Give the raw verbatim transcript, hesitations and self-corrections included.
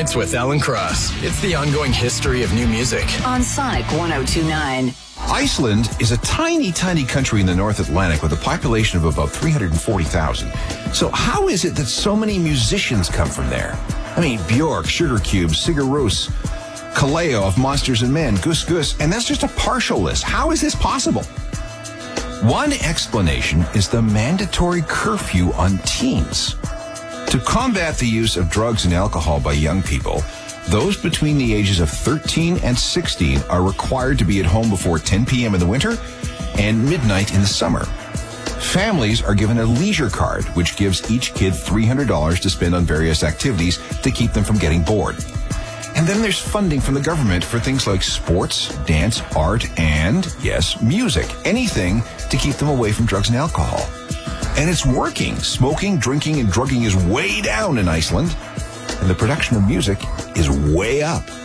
Nights with Alan Cross. It's the ongoing history of new music. On Sonic one oh two point nine. Iceland is a tiny, tiny country in the North Atlantic with a population of about three hundred forty thousand. So how is it that so many musicians come from there? I mean, Bjork, Sugar Cube, Sigur Rós, Kaleo of Monsters and Men, Gus Gus, and that's just a partial list. How is this possible? One explanation is the mandatory curfew on teens. To combat the use of drugs and alcohol by young people, those between the ages of thirteen and sixteen are required to be at home before ten p.m. in the winter and midnight in the summer. Families are given a leisure card, which gives each kid three hundred dollars to spend on various activities to keep them from getting bored. And then there's funding from the government for things like sports, dance, art, and, yes, music. Anything to keep them away from drugs and alcohol. And it's working. Smoking, drinking, and drugging is way down in Iceland. And the production of music is way up.